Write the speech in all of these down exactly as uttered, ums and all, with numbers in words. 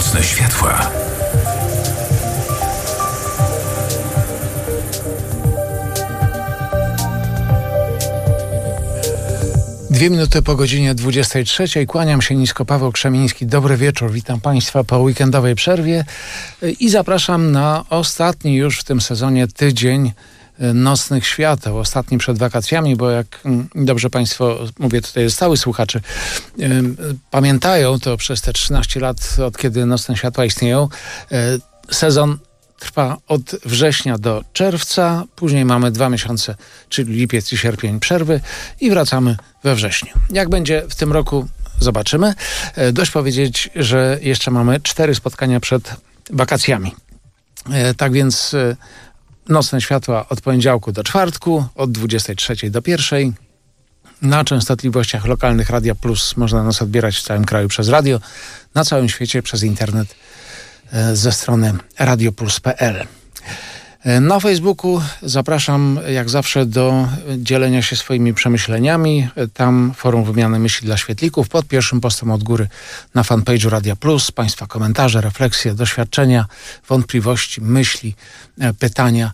Nocne światła. Dwie minuty po godzinie dwudziestej trzeciej. Kłaniam się nisko, Paweł Krzemiński. Dobry wieczór. Witam Państwa po weekendowej przerwie i zapraszam na ostatni już w tym sezonie tydzień Nocnych Świateł. Ostatni przed wakacjami, bo jak dobrze Państwo, mówię tutaj stały słuchacze, pamiętają, to przez te trzynaście lat, od kiedy Nocne Światła istnieją, sezon trwa od września do czerwca, później mamy dwa miesiące, czyli lipiec i sierpień przerwy i wracamy we wrześniu. Jak będzie w tym roku, zobaczymy. Dość powiedzieć, że jeszcze mamy cztery spotkania przed wakacjami. Tak więc Nocne Światła od poniedziałku do czwartku, od dwudziestej trzeciej do pierwszej. Na częstotliwościach lokalnych Radia Plus można nas odbierać w całym kraju przez radio, na całym świecie przez internet ze strony radiopuls kropka p l. Na Facebooku zapraszam jak zawsze do dzielenia się swoimi przemyśleniami. Tam forum wymiany myśli dla świetlików. Pod pierwszym postem od góry na fanpage'u Radia Plus Państwa komentarze, refleksje, doświadczenia, wątpliwości, myśli, pytania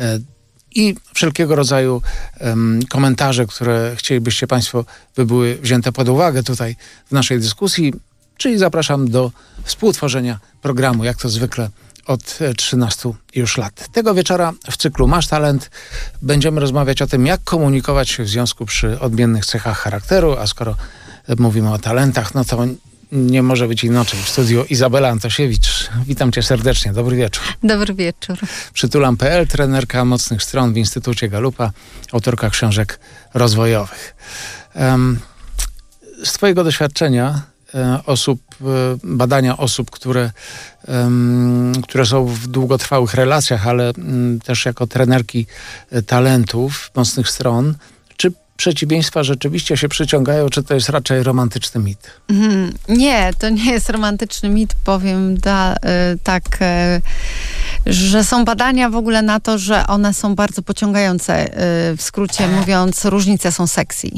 i wszelkiego rodzaju um, komentarze, które chcielibyście Państwo, by były wzięte pod uwagę tutaj w naszej dyskusji. Czyli zapraszam do współtworzenia programu, jak to zwykle od trzynastu już lat. Tego wieczora w cyklu Masz Talent będziemy rozmawiać o tym, jak komunikować się w związku przy odmiennych cechach charakteru, a skoro mówimy o talentach, no to nie może być inaczej. W studiu Izabela Antosiewicz. Witam Cię serdecznie. Dobry wieczór. Dobry wieczór. Przytulam kropka p l, trenerka mocnych stron w Instytucie Galupa, autorka książek rozwojowych. Um, z Twojego doświadczenia osób, badania osób, które, um, które są w długotrwałych relacjach, ale um, też jako trenerki talentów, mocnych stron, czy przeciwieństwa rzeczywiście się przyciągają, czy to jest raczej romantyczny mit? Mm, nie, to nie jest romantyczny mit, powiem da, y, tak, y, że są badania w ogóle na to, że one są bardzo pociągające. Y, w skrócie mówiąc, różnice są sexy.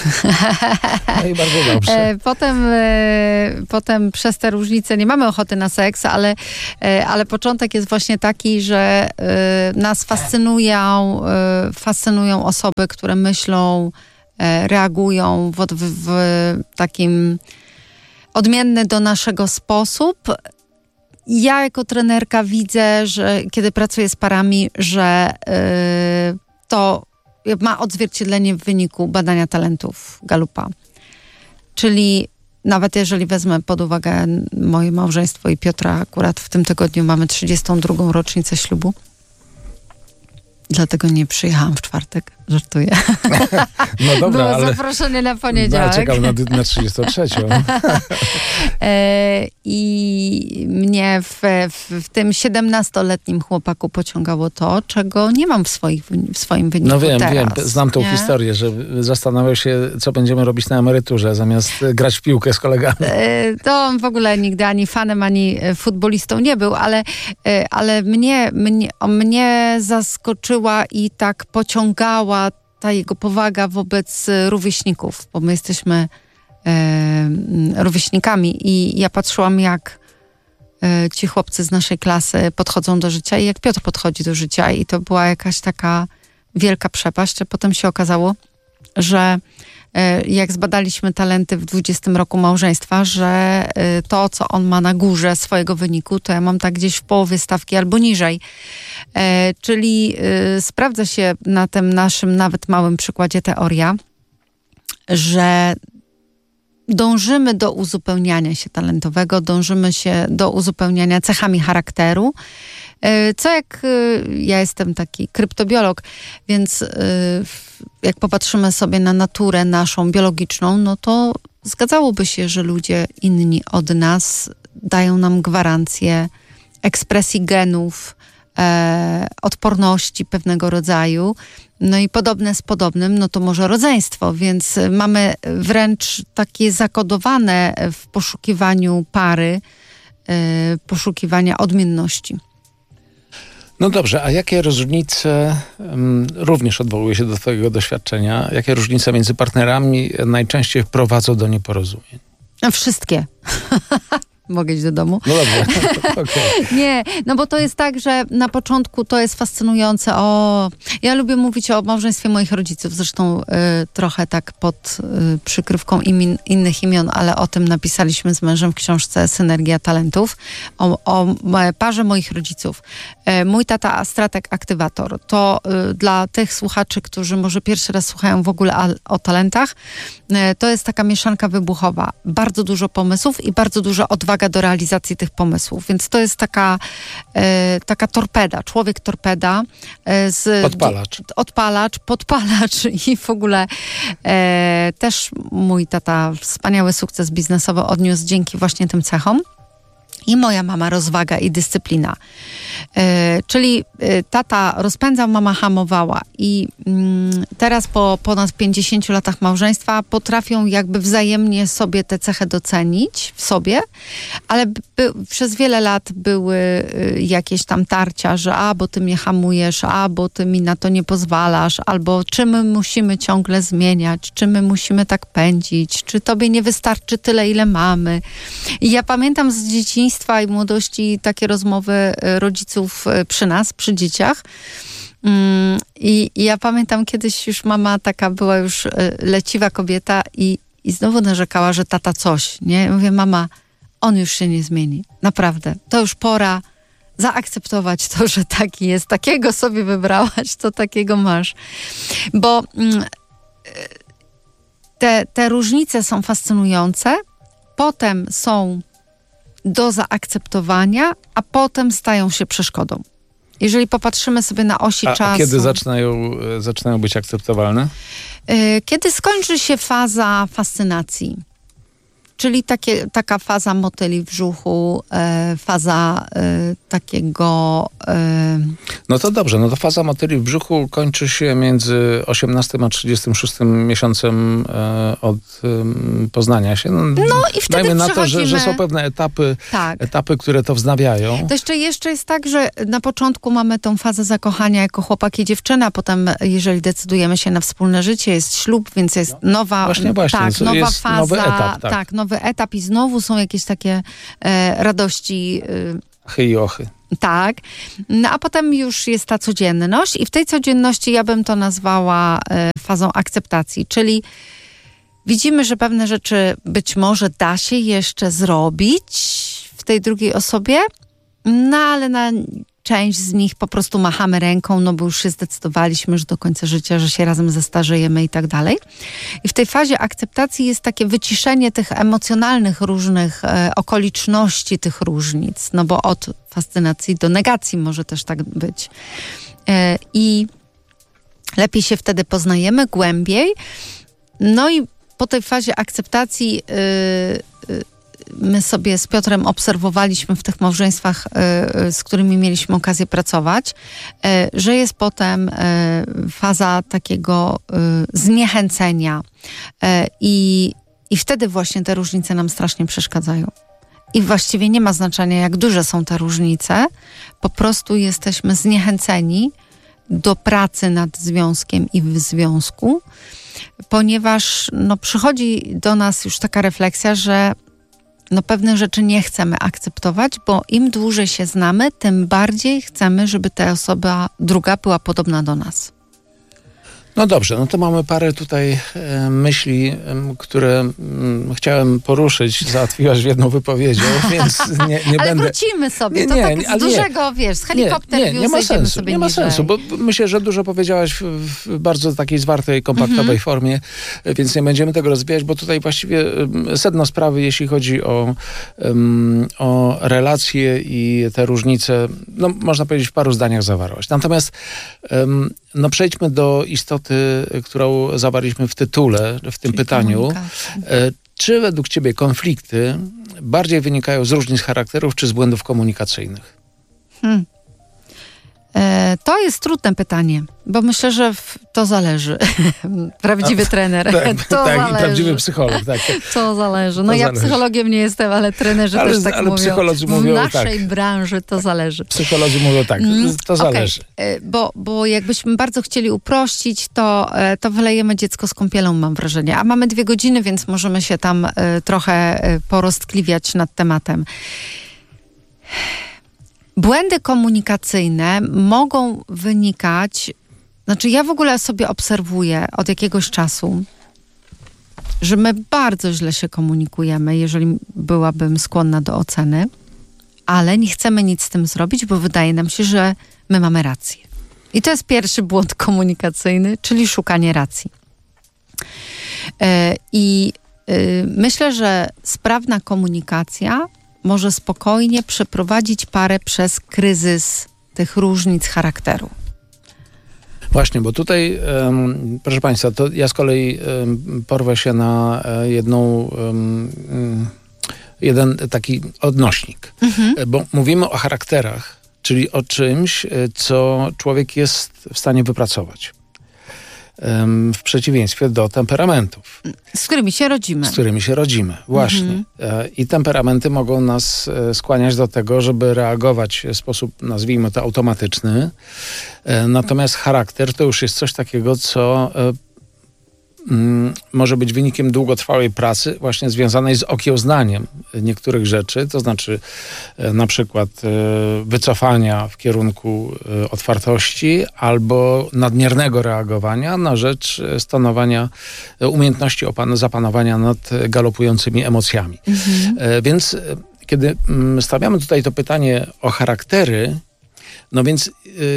No i bardzo dobrze. Potem, y, potem przez te różnice nie mamy ochoty na seks, ale, y, ale początek jest właśnie taki, że y, nas fascynują, y, fascynują osoby, które myślą, reagują w, w, w takim odmienny do naszego sposób. Ja jako trenerka widzę, że kiedy pracuję z parami, że y, to ma odzwierciedlenie w wyniku badania talentów Galupa. Czyli nawet jeżeli wezmę pod uwagę moje małżeństwo i Piotra, akurat w tym tygodniu mamy trzydziestą drugą rocznicę ślubu. Dlatego nie przyjechałam w czwartek. Żartuję. No dobra, Było ale... zaproszenie na poniedziałek. No, czekam na, na trzydziestą trzecią. e, I mnie w, w, w tym siedemnastoletnim chłopaku pociągało to, czego nie mam w, swoich, w swoim wyniku No wiem, teraz. wiem. Znam tą nie? historię, że zastanawiał się, co będziemy robić na emeryturze, zamiast grać w piłkę z kolegami. E, to on w ogóle nigdy ani fanem, ani futbolistą nie był, ale, e, ale mnie, mnie, mnie zaskoczyła i tak pociągała ta jego powaga wobec rówieśników, bo my jesteśmy e, rówieśnikami i ja patrzyłam, jak e, ci chłopcy z naszej klasy podchodzą do życia i jak Piotr podchodzi do życia i to była jakaś taka wielka przepaść, a potem się okazało, że e, jak zbadaliśmy talenty w dwudziestym roku małżeństwa, że e, to, co on ma na górze swojego wyniku, to ja mam tak gdzieś w połowie stawki albo niżej. E, czyli e, sprawdza się na tym naszym nawet małym przykładzie teoria, że dążymy do uzupełniania się talentowego, dążymy się do uzupełniania cechami charakteru, e, co jak e, ja jestem taki kryptobiolog, więc e, jak popatrzymy sobie na naturę naszą biologiczną, no to zgadzałoby się, że ludzie inni od nas dają nam gwarancję ekspresji genów, E, odporności pewnego rodzaju. No i podobne z podobnym, no to może rodzeństwo, więc mamy wręcz takie zakodowane w poszukiwaniu pary, e, poszukiwania odmienności. No dobrze, a jakie różnice, um, również odwołuję się do twojego doświadczenia, jakie różnice między partnerami najczęściej prowadzą do nieporozumień? Wszystkie. Mogę iść do domu. No dobrze. Okay. Nie, no bo to jest tak, że na początku to jest fascynujące. O, ja lubię mówić o małżeństwie moich rodziców, zresztą y, trochę tak pod y, przykrywką imin, innych imion, ale o tym napisaliśmy z mężem w książce Synergia Talentów, o, o parze moich rodziców. Y, mój tata strateg aktywator. To y, dla tych słuchaczy, którzy może pierwszy raz słuchają w ogóle o, o talentach, y, to jest taka mieszanka wybuchowa. Bardzo dużo pomysłów i bardzo duża odwaga do realizacji tych pomysłów. Więc to jest taka, e, taka torpeda, człowiek torpeda. E, z, Odpalacz. D, odpalacz, podpalacz i w ogóle e, też mój tata wspaniały sukces biznesowy odniósł dzięki właśnie tym cechom. I moja mama rozwaga i dyscyplina. E, czyli e, tata rozpędzał, mama hamowała. I mm, teraz po ponad pięćdziesięciu latach małżeństwa potrafią jakby wzajemnie sobie te cechy docenić w sobie, ale by, przez wiele lat były y, jakieś tam tarcia, że a, bo ty mnie hamujesz, a, bo ty mi na to nie pozwalasz, albo czy my musimy ciągle zmieniać, czy my musimy tak pędzić, czy tobie nie wystarczy tyle, ile mamy. I ja pamiętam z dzieciństwa i młodości takie rozmowy rodziców przy nas, przy dzieciach. I, i ja pamiętam kiedyś już mama taka była już leciwa kobieta i, i znowu narzekała, że tata coś, nie? Ja mówię, mama, on już się nie zmieni. Naprawdę. To już pora zaakceptować to, że taki jest. Takiego sobie wybrałaś, to takiego masz. Bo te, te różnice są fascynujące. Potem są do zaakceptowania, a potem stają się przeszkodą. Jeżeli popatrzymy sobie na osi a, czasu... A kiedy zaczynają, zaczynają być akceptowalne? Kiedy skończy się faza fascynacji. Czyli takie, taka faza motyli w brzuchu, e, faza e, takiego... E... No to dobrze, no to faza motyli w brzuchu kończy się między osiemnastym a trzydziestym szóstym miesiącem e, od e, poznania się. No, no i wtedy dajmy na przechodzimy... to, że, że są pewne etapy, tak. etapy, które to wznawiają. To jeszcze, jeszcze jest tak, że na początku mamy tą fazę zakochania jako chłopak i dziewczyna, potem jeżeli decydujemy się na wspólne życie, jest ślub, więc jest nowa, właśnie, właśnie. Tak, nowa jest faza, nowy etap. Tak. tak, nowy etap i znowu są jakieś takie e, radości. E, Chy i ochy. Tak. No a potem już jest ta codzienność i w tej codzienności ja bym to nazwała e, fazą akceptacji, czyli widzimy, że pewne rzeczy być może da się jeszcze zrobić w tej drugiej osobie, no ale na część z nich po prostu machamy ręką, no bo już się zdecydowaliśmy, że do końca życia, że się razem zestarzejemy i tak dalej. I w tej fazie akceptacji jest takie wyciszenie tych emocjonalnych różnych e, okoliczności tych różnic, no bo od fascynacji do negacji może też tak być. E, I lepiej się wtedy poznajemy, głębiej. No i po tej fazie akceptacji yy, yy, my sobie z Piotrem obserwowaliśmy w tych małżeństwach, yy, z którymi mieliśmy okazję pracować, yy, że jest potem yy, faza takiego yy, zniechęcenia yy, i, i wtedy właśnie te różnice nam strasznie przeszkadzają. I właściwie nie ma znaczenia, jak duże są te różnice, po prostu jesteśmy zniechęceni do pracy nad związkiem i w związku, ponieważ no, przychodzi do nas już taka refleksja, że no, pewnych rzeczy nie chcemy akceptować, bo im dłużej się znamy, tym bardziej chcemy, żeby ta osoba druga była podobna do nas. No dobrze, no to mamy parę tutaj e, myśli, e, które m, chciałem poruszyć, załatwiłaś w jedną wypowiedzią, więc nie, nie ale będę... wrócimy sobie, nie, to nie, tak z dużego, nie. wiesz, z helikopter nie, nie, nie ma sensu, sobie nie ma niżej. sensu, bo myślę, że dużo powiedziałaś w, w bardzo takiej zwartej, kompaktowej mm-hmm. formie, więc nie będziemy tego rozwijać, bo tutaj właściwie sedno sprawy, jeśli chodzi o, um, o relacje i te różnice, no można powiedzieć w paru zdaniach zawarłaś. Natomiast um, no przejdźmy do istoty, którą zawarliśmy w tytule, w tym Czyli pytaniu. Czy według ciebie konflikty bardziej wynikają z różnic charakterów, czy z błędów komunikacyjnych? Hmm. E, to jest trudne pytanie, bo myślę, że w, to zależy. Prawdziwy A, trener. Tak, to tak zależy. I prawdziwy psycholog. Tak. To zależy. No to ja zależy. psychologiem nie jestem, ale trenerzy ale, też tak ale mówią. Psycholodzy w mówią naszej tak. branży to zależy. Psycholodzy mówią tak, to zależy. Okay. Bo, bo jakbyśmy bardzo chcieli uprościć, to, to wylejemy dziecko z kąpielą, mam wrażenie. A mamy dwie godziny, więc możemy się tam trochę poroztkliwiać nad tematem. Błędy komunikacyjne mogą wynikać, znaczy ja w ogóle sobie obserwuję od jakiegoś czasu, że my bardzo źle się komunikujemy, jeżeli byłabym skłonna do oceny, ale nie chcemy nic z tym zrobić, bo wydaje nam się, że my mamy rację. I to jest pierwszy błąd komunikacyjny, czyli szukanie racji. Yy, I yy, myślę, że sprawna komunikacja może spokojnie przeprowadzić parę przez kryzys tych różnic charakteru. Właśnie, bo tutaj, um, proszę Państwa, to ja z kolei um, porwę się na um, jedną, um, jeden taki odnośnik, mhm. bo mówimy o charakterach, czyli o czymś, co człowiek jest w stanie wypracować. W przeciwieństwie do temperamentów. Z którymi się rodzimy. Z którymi się rodzimy, właśnie. Mhm. I temperamenty mogą nas skłaniać do tego, żeby reagować w sposób, nazwijmy to, automatyczny. Natomiast charakter to już jest coś takiego, co może być wynikiem długotrwałej pracy właśnie związanej z okiełznaniem niektórych rzeczy, to znaczy na przykład wycofania w kierunku otwartości albo nadmiernego reagowania na rzecz stanowania umiejętności opan- zapanowania nad galopującymi emocjami. Mhm. Więc kiedy stawiamy tutaj to pytanie o charaktery, no więc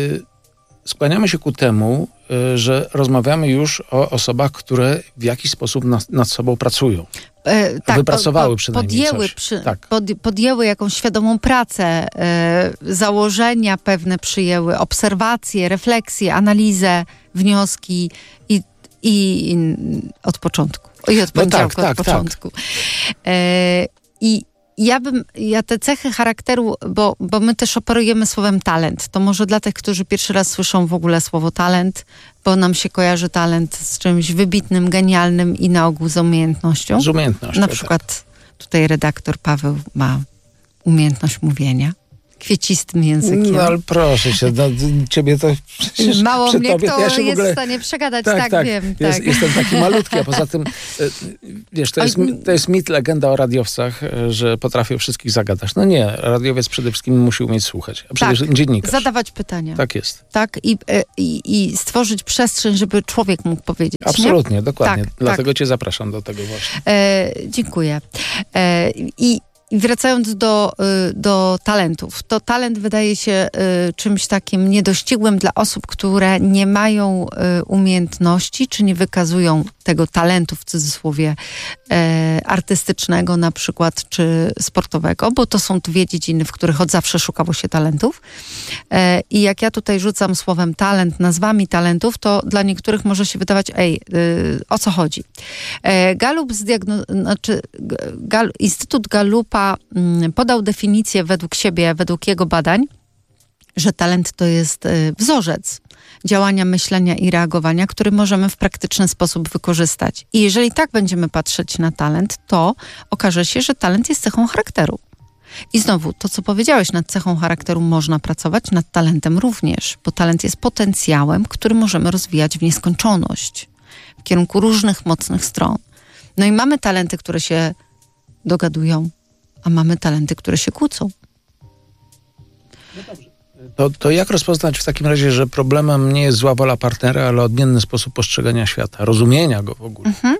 skłaniamy się ku temu, że rozmawiamy już o osobach, które w jakiś sposób nad, nad sobą pracują. E, tak, Wypracowały po, przynajmniej podjęły, coś. Przy, tak. pod, podjęły jakąś świadomą pracę, e, założenia pewne przyjęły, obserwacje, refleksje, analizę, wnioski i, i, i od początku. I od poniedziałku, no tak, od tak, początku. Tak. E, I Ja bym, ja te cechy charakteru, bo, bo my też operujemy słowem talent. To może dla tych, którzy pierwszy raz słyszą w ogóle słowo talent, bo nam się kojarzy talent z czymś wybitnym, genialnym i na ogół z umiejętnością. Z umiejętnością, Na przykład tak. Tutaj redaktor Paweł ma umiejętność mówienia kwiecistym językiem. No ale proszę cię, no, ciebie to przecież mało mnie tobie, kto ja się jest w, ogóle... w stanie przegadać, tak, tak, tak wiem. Jest, tak. Jestem taki malutki, a poza tym wiesz, to jest, to jest mit, legenda o radiowcach, że potrafię wszystkich zagadać. No nie, radiowiec przede wszystkim musi umieć słuchać, a przede wszystkim tak, dziennikarz. Zadawać pytania. Tak jest. Tak i, i, i stworzyć przestrzeń, żeby człowiek mógł powiedzieć. Absolutnie, nie? dokładnie. Tak, Dlatego tak. cię zapraszam do tego właśnie. E, dziękuję. E, I I wracając do, do talentów, to talent wydaje się czymś takim niedościgłym dla osób, które nie mają umiejętności, czy nie wykazują tego talentu w cudzysłowie artystycznego na przykład, czy sportowego, bo to są dwie dziedziny, w których od zawsze szukało się talentów. I jak ja tutaj rzucam słowem talent, nazwami talentów, to dla niektórych może się wydawać, ej, o co chodzi? Gallup zdiagnozował, znaczy Gal, Instytut Gallupa podał definicję według siebie, według jego badań, że talent to jest wzorzec działania, myślenia i reagowania, który możemy w praktyczny sposób wykorzystać. I jeżeli tak będziemy patrzeć na talent, to okaże się, że talent jest cechą charakteru. I znowu, to co powiedziałeś, nad cechą charakteru można pracować, nad talentem również, bo talent jest potencjałem, który możemy rozwijać w nieskończoność, w kierunku różnych mocnych stron. No i mamy talenty, które się dogadują, a mamy talenty, które się kłócą. No dobrze. To, to jak rozpoznać w takim razie, że problemem nie jest zła wola partnera, ale odmienny sposób postrzegania świata, rozumienia go w ogóle? Mhm.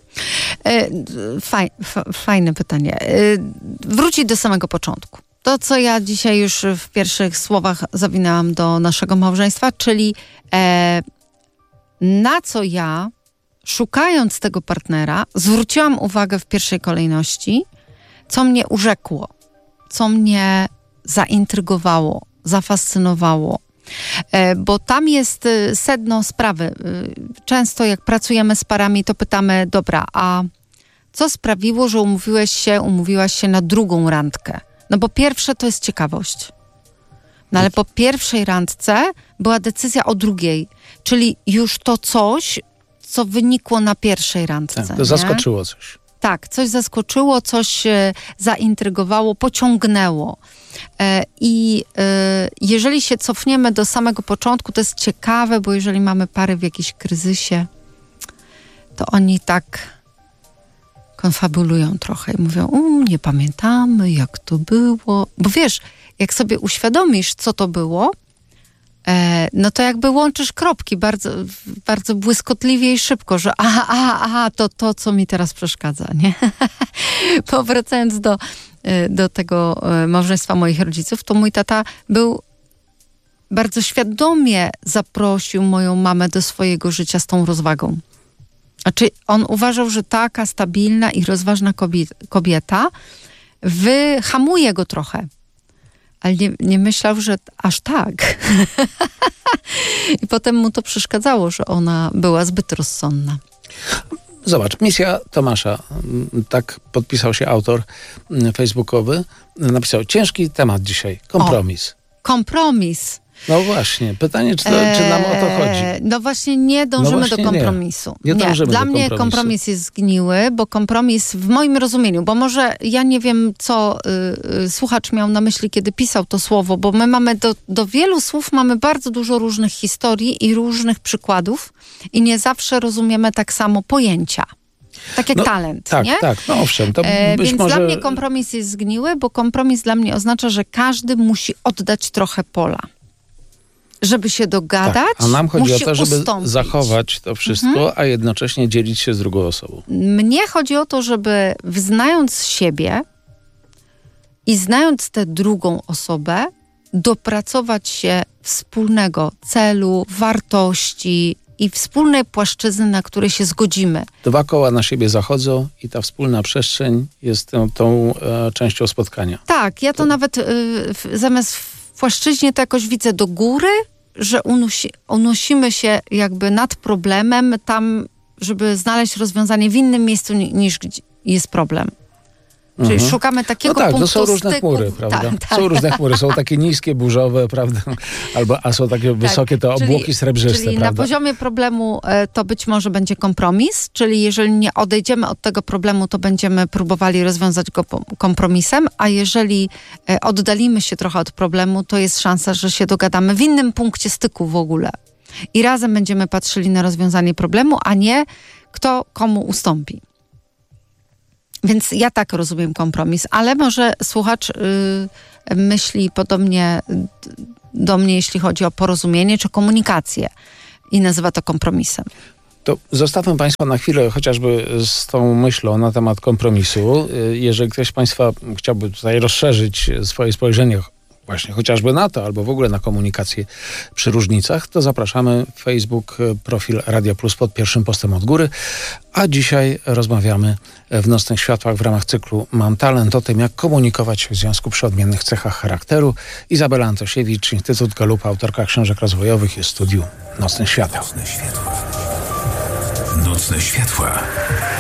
Faj, fajne pytanie. Wrócić do samego początku. To, co ja dzisiaj już w pierwszych słowach zawinęłam do naszego małżeństwa, czyli e, na co ja, szukając tego partnera, zwróciłam uwagę w pierwszej kolejności, co mnie urzekło, co mnie zaintrygowało, zafascynowało. Bo tam jest sedno sprawy. Często jak pracujemy z parami, to pytamy, dobra, a co sprawiło, że umówiłeś się, umówiłaś się na drugą randkę? No bo pierwsze to jest ciekawość. No ale po pierwszej randce była decyzja o drugiej, czyli już to coś, co wynikło na pierwszej randce. Tak, to zaskoczyło coś. Tak, coś zaskoczyło, coś e, zaintrygowało, pociągnęło. E, I e, jeżeli się cofniemy do samego początku, to jest ciekawe, bo jeżeli mamy pary w jakimś kryzysie, to oni tak konfabulują trochę i mówią, u, nie pamiętamy, jak to było. Bo wiesz, jak sobie uświadomisz, co to było, e, no to jakby łączysz kropki bardzo, bardzo błyskotliwie i szybko, że aha, aha, aha, to to, co mi teraz przeszkadza, nie? Powracając do, do tego małżeństwa moich rodziców, to mój tata był bardzo świadomie zaprosił moją mamę do swojego życia z tą rozwagą. Znaczy, on uważał, że taka stabilna i rozważna kobieta wyhamuje go trochę. Ale nie, nie myślał, że aż tak. I potem mu to przeszkadzało, że ona była zbyt rozsądna. Zobacz, misja Tomasza, tak podpisał się autor facebookowy, napisał, ciężki temat dzisiaj, kompromis. O, kompromis. No właśnie, pytanie, czy, to, czy nam o to chodzi? No właśnie nie dążymy no właśnie do kompromisu. Nie, nie dążymy Dla do mnie kompromisu. kompromis jest zgniły, bo kompromis w moim rozumieniu, bo może ja nie wiem, co y, y, słuchacz miał na myśli, kiedy pisał to słowo, bo my mamy do, do wielu słów mamy bardzo dużo różnych historii i różnych przykładów i nie zawsze rozumiemy tak samo pojęcia. Tak jak no, talent, tak, nie? Tak, no owszem. To e, być więc może... dla mnie kompromis jest zgniły, bo kompromis dla mnie oznacza, że każdy musi oddać trochę pola. Żeby się dogadać, tak, a nam chodzi musi o to, żeby ustąpić. zachować to wszystko, mhm. a jednocześnie dzielić się z drugą osobą. Mnie chodzi o to, żeby znając siebie i znając tę drugą osobę, dopracować się wspólnego celu, wartości i wspólnej płaszczyzny, na której się zgodzimy. Dwa koła na siebie zachodzą i ta wspólna przestrzeń jest tą, tą e, częścią spotkania. Tak, ja to, to... nawet y, w, zamiast w płaszczyźnie to jakoś widzę do góry, że unosi, unosimy się jakby nad problemem tam, żeby znaleźć rozwiązanie w innym miejscu niż gdzie jest problem. Czyli mhm. szukamy takiego no tak, punktu to są różne styku. chmury, prawda? Tak, tak. Są różne chmury, są takie niskie, burzowe, prawda? Albo, a są takie wysokie, to obłoki czyli, srebrzyste, czyli prawda? na poziomie problemu e, to być może będzie kompromis, czyli jeżeli nie odejdziemy od tego problemu, to będziemy próbowali rozwiązać go kompromisem, a jeżeli e, oddalimy się trochę od problemu, to jest szansa, że się dogadamy w innym punkcie styku w ogóle. I razem będziemy patrzyli na rozwiązanie problemu, a nie kto komu ustąpi. Więc ja tak rozumiem kompromis, ale może słuchacz yy, myśli podobnie do mnie, jeśli chodzi o porozumienie czy komunikację i nazywa to kompromisem. To zostawmy Państwa na chwilę chociażby z tą myślą na temat kompromisu. Jeżeli ktoś z Państwa chciałby tutaj rozszerzyć swoje spojrzenie właśnie chociażby na to, albo w ogóle na komunikację przy różnicach, to zapraszamy Facebook, profil Radia Plus pod pierwszym postem od góry. A dzisiaj rozmawiamy w Nocnych Światłach w ramach cyklu Mam Talent o tym, jak komunikować się w związku przy odmiennych cechach charakteru. Izabela Antosiewicz, Instytut Galupa, autorka książek rozwojowych, jest w studiu Nocnych Światła. Nocne Światła. Nocne Światła.